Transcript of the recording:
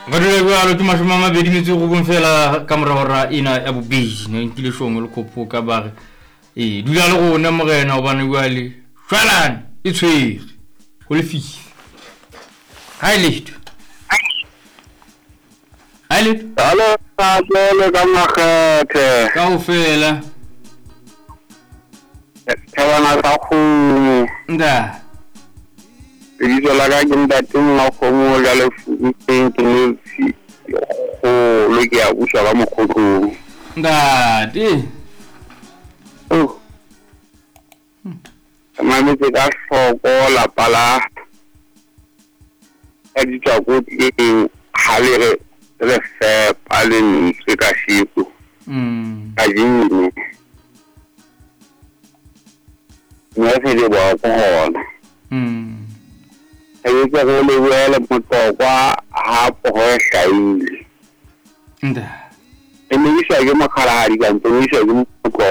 Gadule go alo ke mashoma mabedi metso go bonfela ka mora hora ina ya bobedi ne nkile shongo le khopo ka ba dula le gona morena o bana bua le shwalan e tshwere go le fisi highlight Hello, Tadele Gamakete. ka o fela Tebana sa khunu. nda Izo la ga ginda tinga khomo ya le futseng ke le go le ke a busa ba mokgotlo. nda di Oh. Mama se ka soko la pala. E di tsa go ke halere le fe palen se ka shiku. A jini. Ne se le ba ko hona. E ke go le wele motokwa ha po ho shaile. nda E ne isa ke makhala ha di ka ntse isa ke